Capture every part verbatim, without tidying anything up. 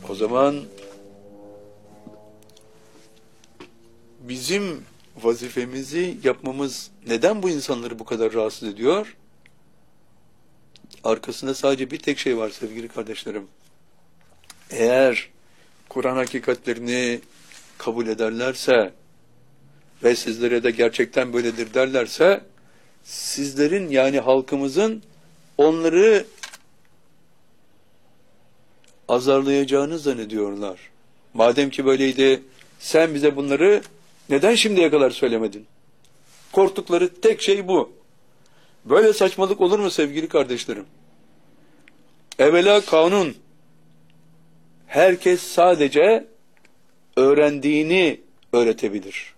O zaman bizim vazifemizi yapmamız neden bu insanları bu kadar rahatsız ediyor? Arkasında sadece bir tek şey var sevgili kardeşlerim. Eğer Kur'an hakikatlerini kabul ederlerse ve sizlere de gerçekten böyledir derlerse, sizlerin yani halkımızın onları azarlayacağını zannediyorlar. Madem ki böyleydi, sen bize bunları neden şimdiye kadar söylemedin? Korktukları tek şey bu. Böyle saçmalık olur mu sevgili kardeşlerim? Evvela kanun. Herkes sadece öğrendiğini öğretebilir.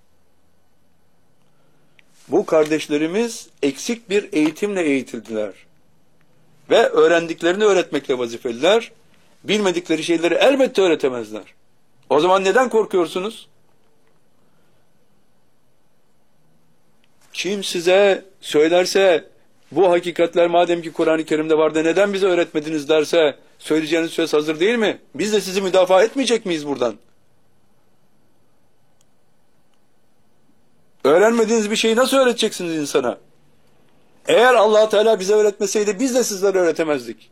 Bu kardeşlerimiz eksik bir eğitimle eğitildiler. Ve öğrendiklerini öğretmekle vazifeliler. Bilmedikleri şeyleri elbette öğretemezler. O zaman neden korkuyorsunuz? Kim size söylerse, bu hakikatler madem ki Kur'an-ı Kerim'de vardı, neden bize öğretmediniz derse, söyleyeceğiniz söz hazır değil mi? Biz de sizi müdafaa etmeyecek miyiz buradan? Öğrenmediğiniz bir şeyi nasıl öğreteceksiniz insana? Eğer Allah Teala bize öğretmeseydi, biz de sizlere öğretemezdik.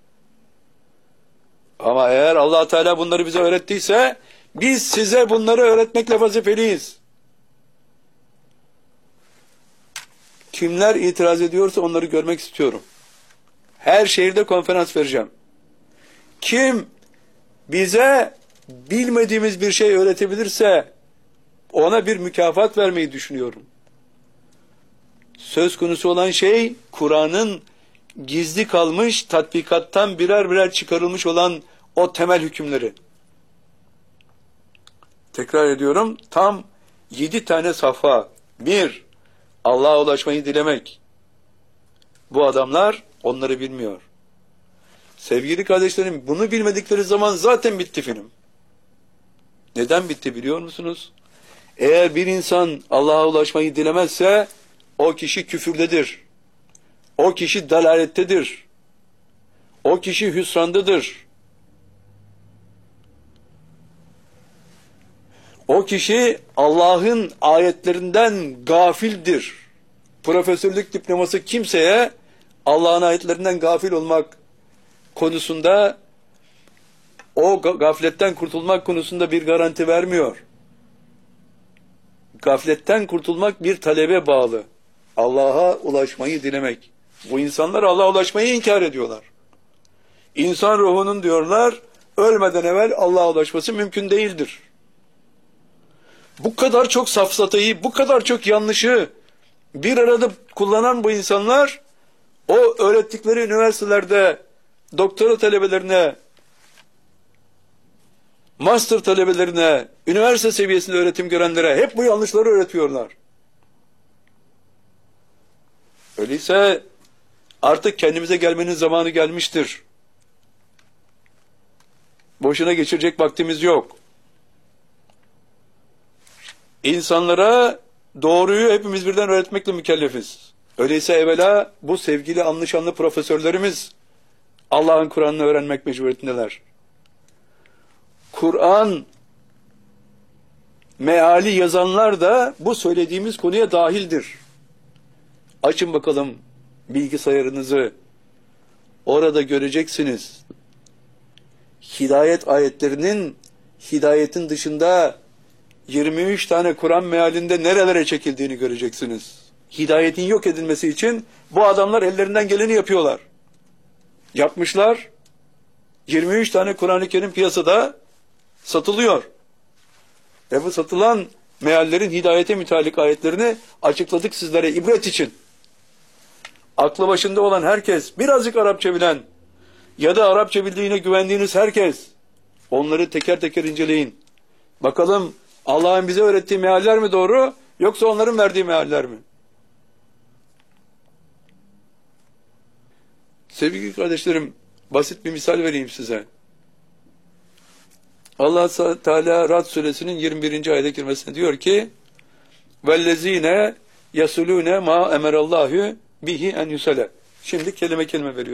Ama eğer Allah Teala bunları bize öğrettiyse, biz size bunları öğretmekle vazifeliyiz. Kimler itiraz ediyorsa onları görmek istiyorum. Her şehirde konferans vereceğim. Kim bize bilmediğimiz bir şey öğretebilirse ona bir mükafat vermeyi düşünüyorum. Söz konusu olan şey Kur'an'ın gizli kalmış, tatbikattan birer birer çıkarılmış olan o temel hükümleri. Tekrar ediyorum, tam yedi tane safha. Bir, Allah'a ulaşmayı dilemek. Bu adamlar onları bilmiyor. Sevgili kardeşlerim, bunu bilmedikleri zaman zaten bitti film. Neden bitti biliyor musunuz? Eğer bir insan Allah'a ulaşmayı dilemezse, o kişi küfürdedir. O kişi dalalettedir. O kişi hüsrandadır. O kişi Allah'ın ayetlerinden gafildir. Profesörlük diploması kimseye Allah'ın ayetlerinden gafil olmak konusunda, o gafletten kurtulmak konusunda bir garanti vermiyor. Gafletten kurtulmak bir talebe bağlı. Allah'a ulaşmayı dilemek. Bu insanlar Allah'a ulaşmayı inkar ediyorlar. İnsan ruhunun diyorlar, ölmeden evvel Allah'a ulaşması mümkün değildir. Bu kadar çok safsatayı, bu kadar çok yanlışı bir arada kullanan bu insanlar, o öğrettikleri üniversitelerde doktora talebelerine, master talebelerine, üniversite seviyesinde öğretim görenlere hep bu yanlışları öğretiyorlar. Öyleyse artık kendimize gelmenin zamanı gelmiştir. Boşuna geçirecek vaktimiz yok. İnsanlara doğruyu hepimiz birden öğretmekle mükellefiz. Öyleyse evvela bu sevgili anlaşanlı profesörlerimiz Allah'ın Kur'an'ını öğrenmek mecburiyetindeler. Kur'an meali yazanlar da bu söylediğimiz konuya dahildir. Açın bakalım bilgisayarınızı. Orada göreceksiniz. Hidayet ayetlerinin hidayetin dışında yirmi üç tane Kur'an mealinde nerelere çekildiğini göreceksiniz. Hidayetin yok edilmesi için bu adamlar ellerinden geleni yapıyorlar. Yapmışlar. yirmi üç tane Kur'an-ı Kerim piyasada satılıyor. Ve bu satılan meallerin hidayete mütalik ayetlerini açıkladık sizlere ibret için. Aklı başında olan herkes, birazcık Arapça bilen ya da Arapça bildiğine güvendiğiniz herkes, onları teker teker inceleyin. Bakalım Allah'ın bize öğrettiği mealler mi doğru, yoksa onların verdiği mealler mi? Sevgili kardeşlerim, basit bir misal vereyim size. Allah Teala Rad suresinin yirmi birinci ayet-i kerimesinde diyor ki: "Vellezine yasulune ma emerallahu bihi en yusale." Şimdi kelime kelime veriyor.